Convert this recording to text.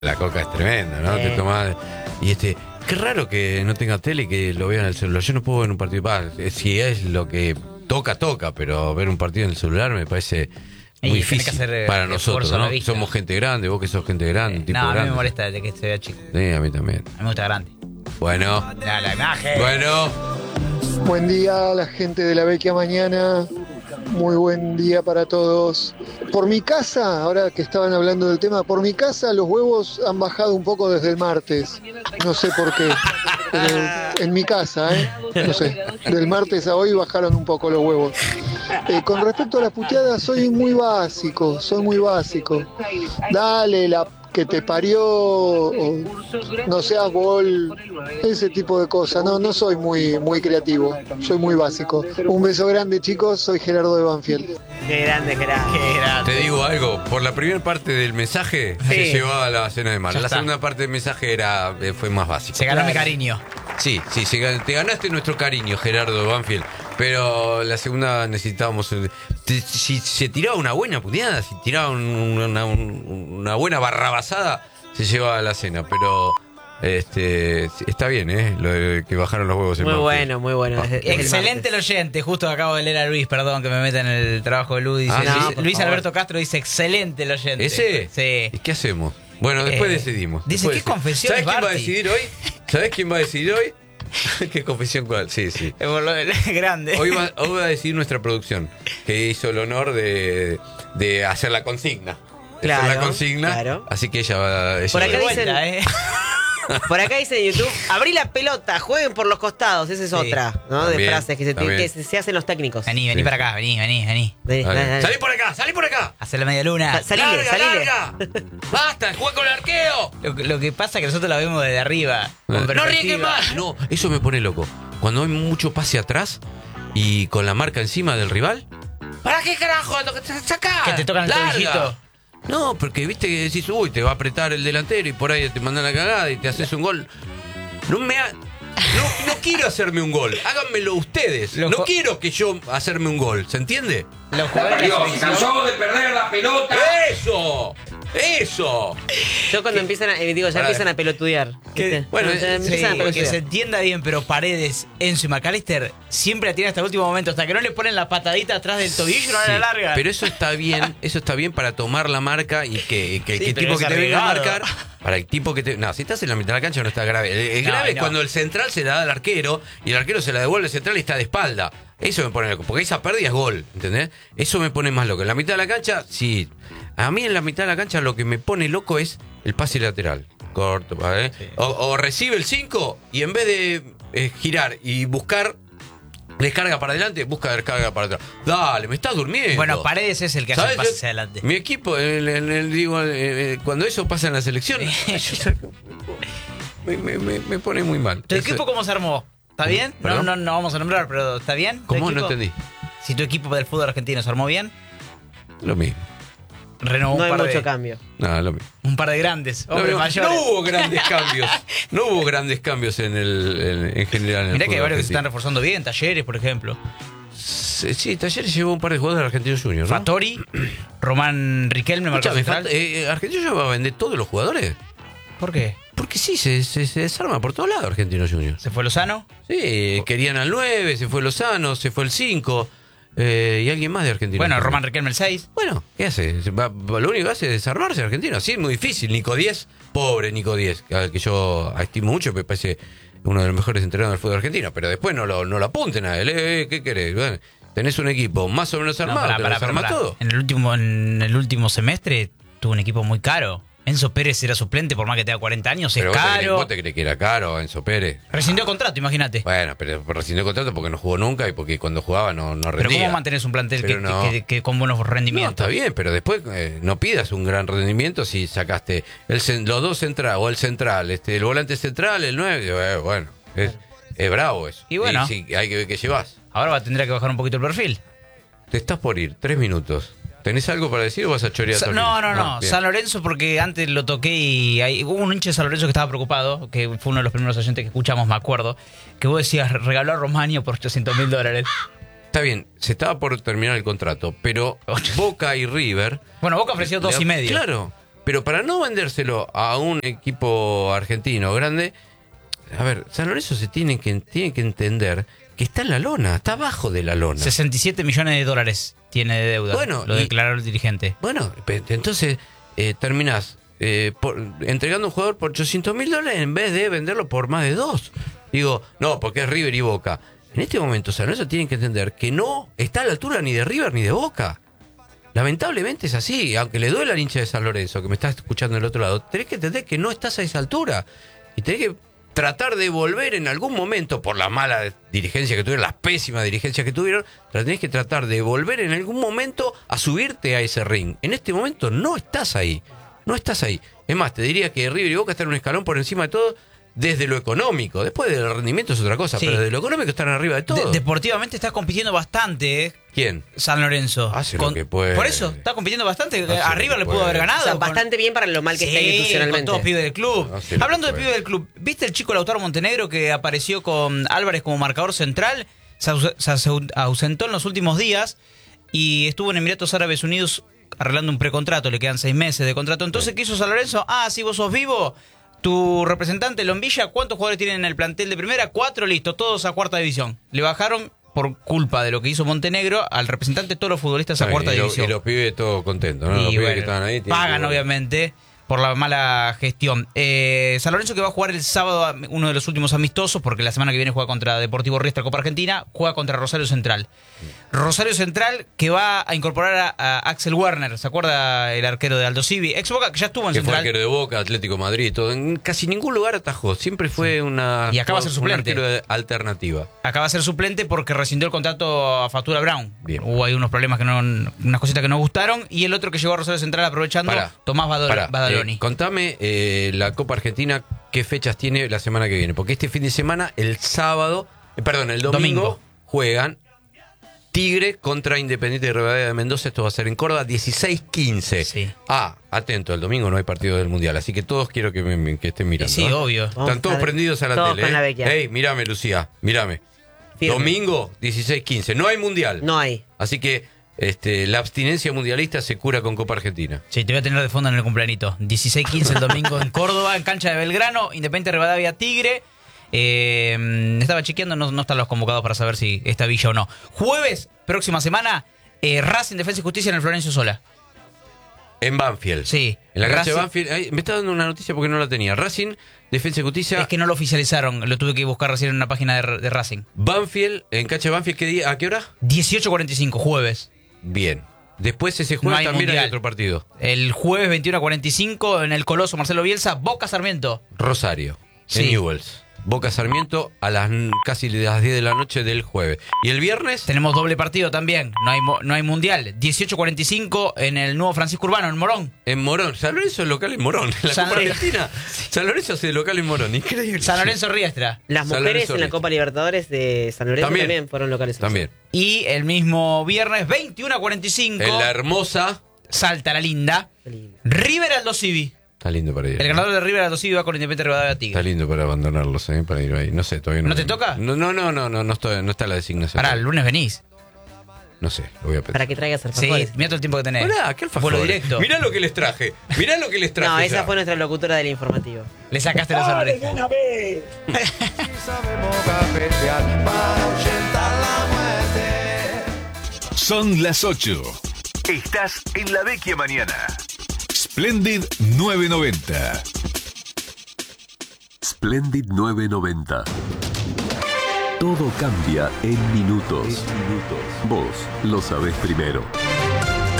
La Coca es tremenda, ¿no? Te tomás... Y qué raro que no tenga tele y que lo vea en el celular. Yo no puedo ver un partido. Si es lo que toca, pero ver un partido en el celular me parece muy difícil para nosotros, ¿no? Somos gente grande, vos que sos gente grande, un tipo no, a mí grande. me molesta desde que sea chico. Sí, a mí también. A mí me gusta grande. Bueno. La imagen. Bueno. Buen día a la gente de la Vecchia Mañana. Muy buen día para todos. Por mi casa, ahora que estaban hablando del tema, por mi casa los huevos han bajado un poco desde el martes. No sé por qué. Pero en mi casa, no sé. Del martes a hoy bajaron un poco los huevos. Con respecto a las puteadas, soy muy básico. Dale, la que te parió, o no seas gol, ese tipo de cosas. No soy muy creativo, soy muy básico. Un beso grande, chicos, soy Gerardo de Banfield. Qué grande, Gerardo. Te digo algo, por la primera parte del mensaje se llevaba a la cena de mar. La segunda parte del mensaje fue más básica. Se ganó mi cariño. Sí, te ganaste nuestro cariño, Gerardo de Banfield. Pero la segunda necesitábamos... Si se tiraba una buena puteada, si tiraba una buena barrabasada, se llevaba a la cena. Pero está bien, lo de que bajaron los huevos. Muy bueno, muy bueno. Excelente el oyente. Justo acabo de leer a Luis, perdón que me meta en el trabajo de Luis. Luis Alberto Castro dice, excelente el oyente. ¿Ese? Sí. ¿Y qué hacemos? Bueno, después decidimos. Dice, ¿qué confesión? ¿Sabes quién va a decidir hoy? ¿Sabes quién va a decidir hoy? ¿Qué confesión cuál? Sí. Por lo del grande. Hoy va a decidir nuestra producción, que hizo el honor de hacer la consigna. Claro. Así que ella va a... Por acá vuelta, dicen, por acá dice en YouTube, abrí la pelota, jueguen por los costados. Esa es otra, ¿no? También, de frases que se hacen los técnicos. Vení para acá, vení. Dale. Salí por acá. Hacer la media luna. Salile. Larga. Basta, juega con el arqueo. Lo que pasa es que nosotros la vemos desde arriba. No riegue más. No, eso me pone loco. Cuando hay mucho pase atrás y con la marca encima del rival. ¿Para qué carajo? Sacá. Que te tocan el tobillito. No, porque viste que decís, uy, te va a apretar el delantero y por ahí te mandan la cagada y te haces un gol. No quiero hacerme un gol, háganmelo ustedes. No quiero que yo hacerme un gol, ¿se entiende? Los jugadores cansó de perder la pelota. ¡Eso! Yo cuando empiezan a pelotudear. ¿Viste? Bueno, empiezan a que pelotudear. se entienda bien, pero Paredes, Enzo y McAllister siempre la tiran hasta el último momento, hasta que no le ponen la patadita atrás del tobillo y no la larga. Pero eso está bien para tomar la marca y que el tipo que te venga a marcar, para el tipo que te... No, si estás en la mitad de la cancha no está grave. El grave es cuando el central se la da al arquero y el arquero se la devuelve al central y está de espalda. Eso me pone loco, porque esa pérdida es gol, ¿entendés? Eso me pone más loco. En la mitad de la cancha, sí. A mí en la mitad de la cancha lo que me pone loco es el pase lateral. Corto, ¿vale? Sí. O recibe el 5 y en vez de girar y buscar descarga para adelante, busca descarga para atrás. Dale, me estás durmiendo. Bueno, Paredes es el que hace el pase hacia adelante. Mi equipo, cuando eso pasa en la selección, me pone muy mal. ¿Tu equipo cómo se armó? ¿Está bien? No vamos a nombrar, pero ¿está bien? ¿Cómo? No entendí. Si tu equipo del fútbol argentino se armó bien. Lo mismo. Renovó no hay mucho cambio. No, lo mismo. Un par de grandes, hombres mayores. No hubo grandes cambios. No hubo grandes cambios en general. Mirá que hay varios que se están reforzando bien. Talleres, por ejemplo. Sí, Talleres llevó un par de jugadores de Argentinos Juniors, ¿no? Fattori, Román Riquelme, Marcos Central. ¿Argentinos Juniors va a vender todos los jugadores? ¿Por qué? Porque sí, se desarma por todos lados Argentinos Juniors. ¿Se fue Lozano? Sí, querían al 9, se fue Lozano, se fue el 5. Y alguien más de Argentina. Bueno, Román Riquelme el 6. Bueno, ¿qué hace? Lo único que hace es desarmarse Argentina. Sí, es muy difícil. Nico 10, pobre Nico 10, que yo estimo mucho, me parece uno de los mejores entrenadores del fútbol argentino. Pero después no lo apunten a él. ¿Qué querés? Bueno, tenés un equipo más o menos armado, te lo desarma todo. En el último semestre tuvo un equipo muy caro. Enzo Pérez era suplente por más que tenga 40 años, pero es caro. ¿Vos te crees que era caro Enzo Pérez? Rescindió contrato, imagínate. Bueno, pero rescindió contrato porque no jugó nunca y porque cuando jugaba no rendía. Pero ¿cómo mantenés un plantel que con buenos rendimientos? No, está bien, pero después no pidas un gran rendimiento si sacaste los dos centrales, o el central, el volante central, el 9, bueno, es bravo eso. Y bueno, sí, hay que ver qué llevas. Ahora tendrá que bajar un poquito el perfil. Te estás por ir, 3 minutos. ¿Tenés algo para decir o vas a chorear todo? No. San Lorenzo, porque antes lo toqué y hubo un hincha de San Lorenzo que estaba preocupado, que fue uno de los primeros oyentes que escuchamos, me acuerdo, que vos decías, regaló a Romagnio por $800.000. Está bien, se estaba por terminar el contrato, pero Boca y River... Bueno, Boca ofreció 2,5. Claro, Pero para no vendérselo a un equipo argentino grande, a ver, San Lorenzo tiene que entender que está en la lona, está abajo de la lona. 67 millones de dólares tiene de deuda. Bueno, lo declaró el dirigente. Bueno, entonces terminás entregando un jugador por $800.000 en vez de venderlo por más de 2. Digo, no, porque es River y Boca. En este momento San Lorenzo tiene que entender que no está a la altura ni de River ni de Boca. Lamentablemente es así, aunque le duele al hincha de San Lorenzo que me está escuchando del otro lado, tenés que entender que no estás a esa altura y tenés que tratar de volver en algún momento, por la mala dirigencia que tuvieron, las pésimas dirigencias que tuvieron, tenés que tratar de volver en algún momento a subirte a ese ring. En este momento no estás ahí, no estás ahí. Es más, te diría que River y Boca están un escalón por encima de todo desde lo económico. Después del rendimiento es otra cosa, Sí. pero desde lo económico están arriba de todo. Deportivamente está compitiendo bastante, ¿eh? ¿Quién? San Lorenzo. Hace lo que puede. Por eso, está compitiendo bastante. Hace A lo River que le pudo puede. haber ganado. O sea, bastante bien para lo mal que está Sí, institucionalmente. con todos pibes del club. Hace lo Hablando que de puede. pibes del club, ¿viste el chico Lautaro Montenegro que apareció con Álvarez como marcador central? Se ausentó en los últimos días y estuvo en Emiratos Árabes Unidos arreglando un precontrato. Le quedan 6 meses de contrato. Entonces, ¿qué hizo San Lorenzo? Si vos sos vivo, tu representante Lombilla, ¿cuántos jugadores tienen en el plantel de primera? 4, listo, todos a cuarta división. Le bajaron, por culpa de lo que hizo Montenegro, al representante todos los futbolistas a cuarta división. Y los pibes todos contentos, ¿no? Y Los pibes bueno, que estaban ahí pagan, obviamente, por la mala gestión. San Lorenzo, que va a jugar el sábado uno de los últimos amistosos, porque la semana que viene juega contra Deportivo Riestra Copa Argentina, juega contra Rosario Central. Rosario Central, que va a incorporar a Axel Werner, ¿se acuerda? El arquero de Aldo Civi, ex Boca, que ya estuvo en Que fue Central. arquero de Boca, Atlético de Madrid, todo. En casi ningún lugar atajó. Siempre fue una. Y acá va a ser suplente. Un arquero de alternativa. Acaba de ser suplente porque rescindió el contrato a Factura Brown. Bien. Hubo ahí unos problemas unas cositas que no gustaron. Y el otro que llegó a Rosario Central aprovechando, Tomás Badaloni. Contame la Copa Argentina, qué fechas tiene la semana que viene. Porque este fin de semana, el domingo, juegan Tigre contra Independiente de Rivadavia de Mendoza. Esto va a ser en Córdoba, 16-15. Sí. Atento, el domingo no hay partido del Mundial. Así que todos quiero que estén mirando. Sí, obvio. Están todos prendidos a la todos tele. con la vecchia. Ey, mírame, Lucía, mírame. Firme. Domingo, 16-15. No hay Mundial. No hay. Así que la abstinencia mundialista se cura con Copa Argentina. Sí, te voy a tener de fondo en el cumpleañito. 16-15 el domingo en Córdoba, en cancha de Belgrano, Independiente Rivadavia Tigre. Estaba chequeando, no están los convocados para saber si está Villa o no. Jueves, próxima semana, Racing, Defensa y Justicia en el Florencio Sola. En Banfield. Sí. En la cancha de Racing- Banfield. Me está dando una noticia porque no la tenía. Racing, Defensa y Justicia. Es que no lo oficializaron, lo tuve que buscar recién en una página de Racing. Banfield, en cancha de Banfield, ¿qué día? ¿A qué hora? 18:45, jueves. Bien. Después ese No jueves hay también mundial. hay otro partido. El jueves 21:45 en el Coloso Marcelo Bielsa, Boca Sarmiento. Rosario. Sí. En Newells. Boca Sarmiento a casi las 10 de la noche del jueves. ¿Y el viernes? Tenemos doble partido también, no hay mundial. 18:45 en el nuevo Francisco Urbano, en Morón. En Morón. San Lorenzo es local en Morón. En la San Copa Lorenzo. Argentina. San Lorenzo hace local en Morón. Increíble. San Lorenzo Riestra. Las San mujeres Lorenzo en la Riestra. Copa Libertadores de San Lorenzo También. también fueron locales. También. Y el mismo viernes 21:45 En la hermosa. Salta la linda. Qué lindo. River Aldo Civi. Está lindo para ir. El ganador de River Aldo Civi va con Independiente Rivadavia Está Tigre. lindo para abandonarlos, para ir ahí. No sé, todavía no. ¿No te toca? No está la designación. Pará, el lunes venís. No sé, lo voy a pensar. Para que traigas Sí, alfajores. mira todo el tiempo que tenés. Hola, ¿qué alfajores? Vuelo directo. Mirá lo que les traje. Mirá lo que les traje. No, ya. esa fue nuestra locutora del informativo. Le sacaste la sonrisa. Son las 8. Estás en la Vecchia Mañana. Splendid 990. Splendid 990. Todo cambia en minutos. Vos lo sabés primero.